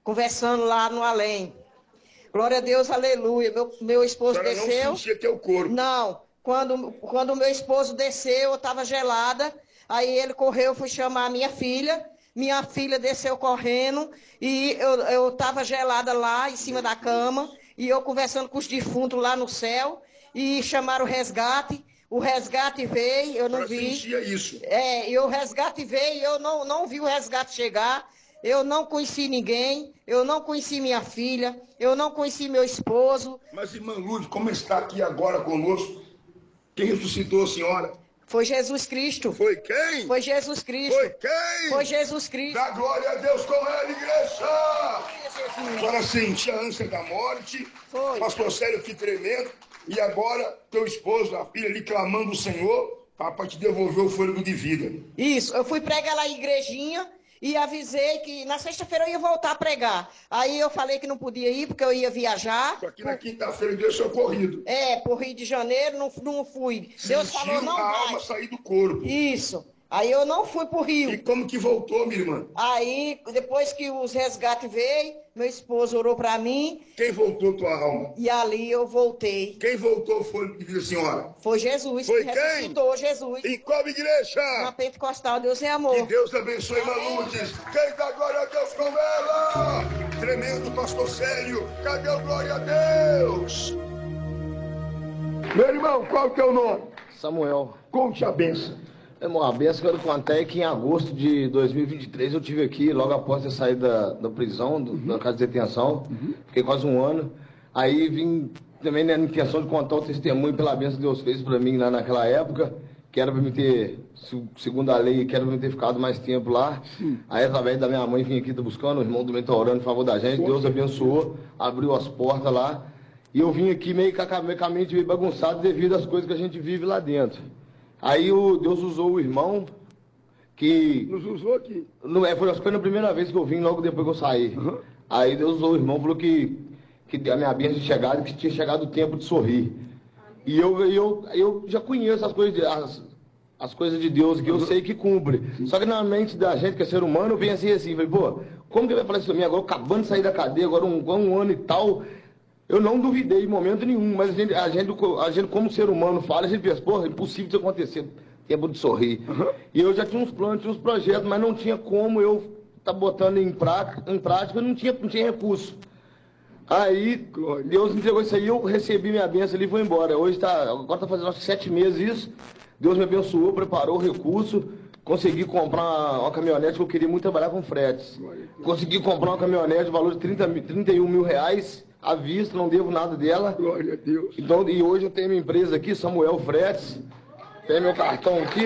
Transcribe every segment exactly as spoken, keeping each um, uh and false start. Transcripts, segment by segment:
conversando lá no além. Glória a Deus, aleluia. Meu, meu esposo a desceu. Não sentia teu corpo. Não. Quando, quando o meu esposo desceu, eu estava gelada. Aí ele correu, fui chamar a minha filha. Minha filha desceu correndo e eu estava gelada lá em cima da cama. E eu conversando com os defuntos lá no céu. E chamaram o resgate. O resgate veio, eu não vi. Sentia isso. É, e o resgate veio e eu não, não vi o resgate chegar. Eu não conheci ninguém, eu não conheci minha filha, eu não conheci meu esposo. Mas, irmã Lourdes, como está aqui agora conosco? Quem ressuscitou a senhora? Foi Jesus Cristo. Foi quem? Foi Jesus Cristo. Foi quem? Foi Jesus Cristo. Dá glória a Deus com ela, igreja! A senhora sentia a ânsia da morte. Foi. Pastor Célio aqui tremendo. E agora, teu esposo, a filha ali clamando o Senhor, para te devolver o fôlego de vida. Isso, eu fui pregar lá na igrejinha. E avisei que na sexta-feira eu ia voltar a pregar. Aí eu falei que não podia ir porque eu ia viajar. Só que na quinta-feira Deus foi corrido. É, por Rio de Janeiro, não, não fui. Deus Sentiu falou, não a vai. alma sair do corpo. Isso. Aí eu não fui pro Rio. E como que voltou, minha irmã? Aí, depois que os resgates veio, meu esposo orou pra mim. Quem voltou tua alma? E ali eu voltei. Quem voltou foi de vida, senhora? Foi Jesus. Foi que quem? ressuscitou Jesus. Em qual igreja? Na Pentecostal, Deus é amor. Que Deus abençoe, irmã Lourdes. Quem dá glória a Deus com ela? Tremendo, pastor Célio. Cadê o glória a Deus? Meu irmão, qual é o teu nome? Samuel. Conte a benção. Irmão, a benção que eu contar é que em agosto de dois mil e vinte e três eu tive aqui, logo após ter saído da, da prisão, do, uhum. da casa de detenção. Uhum. Fiquei quase um ano. Aí vim também na intenção de contar o testemunho pela benção que Deus fez para mim lá naquela época, que era para me ter, segundo a lei, que era para me ter ficado mais tempo lá. Sim. Aí através da minha mãe vim aqui, tá buscando, o irmão também tá orando em favor da gente. Poxa. Deus abençoou, abriu as portas lá. E eu vim aqui meio com a mente meio bagunçado devido às coisas que a gente vive lá dentro. Aí o, Deus usou o irmão que... Nos usou aqui? Não, é, foi, foi na primeira vez que eu vim, logo depois que eu saí. Uhum. Aí Deus usou o irmão, falou que, que a minha bênção tinha chegado, que tinha chegado o tempo de sorrir. E eu, eu, eu já conheço as coisas, de, as, as coisas de Deus, que eu uhum. sei que cumpre. Sim. Só que na mente da gente, que é ser humano, eu pensei assim, falei, pô, como que vai falar isso pra mim agora, acabando de sair da cadeia, agora um, um ano e tal... Eu não duvidei em momento nenhum, mas a gente, a gente, a gente como ser humano fala, a gente pensa, porra, é impossível isso acontecer, tempo de sorrir. Uhum. E eu já tinha uns planos, tinha uns projetos, mas não tinha como eu estar tá botando em, pra, em prática, não tinha, não tinha recurso. Aí, Deus entregou isso aí, eu recebi minha bênção ali e fui embora. Hoje tá, agora está fazendo acho, sete meses isso, Deus me abençoou, preparou o recurso, consegui comprar uma, uma caminhonete, que eu queria muito trabalhar com fretes. Consegui comprar uma caminhonete de valor de trinta, trinta e um mil reais, à vista, não devo nada dela. Glória a Deus. Então, e hoje eu tenho minha empresa aqui, Samuel Fretes. Tem meu cartão aqui,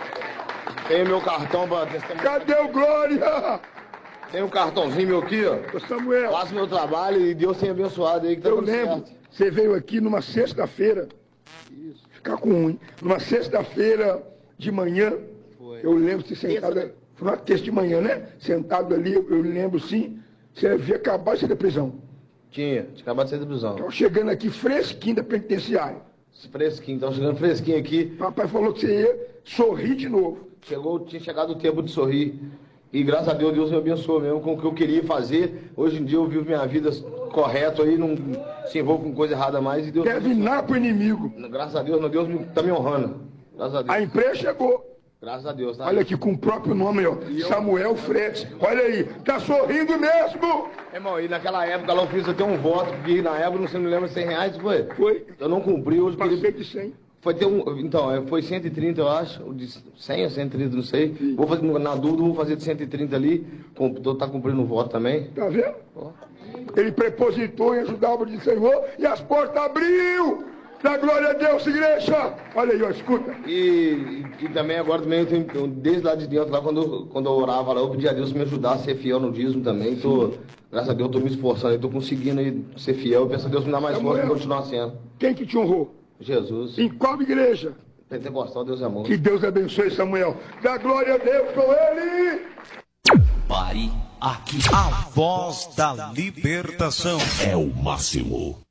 ó. Tem meu cartão para testemunhar. Cadê o Glória? Tem um cartãozinho meu aqui, ó. Ô Samuel. Faço meu trabalho e Deus tem abençoado aí que tá eu tudo lembro, certo. Você veio aqui numa sexta-feira. Isso. Ficar com um, hein? Numa sexta-feira de manhã. Foi. Eu lembro você sentado. Terça, foi uma terça de manhã, né? Sentado ali, eu, eu lembro sim. Você havia acabado de sair da prisão. Tinha, tinha acabado de sair da prisão. Estava chegando aqui fresquinho da penitenciária. Fresquinho, estava chegando fresquinho aqui. Papai falou que você ia sorrir de novo. Chegou, tinha chegado o tempo de sorrir. E graças a Deus, Deus me abençoou mesmo com o que eu queria fazer. Hoje em dia eu vivo minha vida correto aí, não se envolvo com coisa errada mais. E Deus quer vinar pro inimigo. Graças a Deus, Deus está me honrando. Graças a Deus. A empresa chegou. Graças a Deus. Tá olha aqui com o próprio nome, ó. Eu... Samuel Fretes. Olha aí, tá sorrindo mesmo. Irmão, e naquela época lá eu fiz até um voto, que na época, não sei, me lembro, cem reais, foi? Foi. Eu não cumpri, hoje... Passei queria... de cem. Foi ter um... Então, foi cento e trinta, eu acho, de cem ou cento e trinta, não sei. Sim. Vou fazer, na dúvida, vou fazer de cento e trinta ali, tá cumprindo o voto também. Tá vendo? Ó. Ele prepositou em ajudar a obra do Senhor e as portas abriu. Da glória a Deus, igreja! Olha aí, ó, escuta. E, e, e também agora, também, eu tenho, desde lá de dentro, lá quando, eu, quando eu orava lá, eu pedi a Deus me ajudar a ser fiel no dízimo também. Tô, graças a Deus, eu tô me esforçando, eu tô conseguindo aí ser fiel. Eu peço a Deus me dar mais força e continuar sendo. Quem que te honrou? Jesus. Em qual igreja? Pentecostal, Deus é amor. Que Deus abençoe, Samuel. Da glória a Deus com ele! Pare aqui. A voz da libertação é o máximo.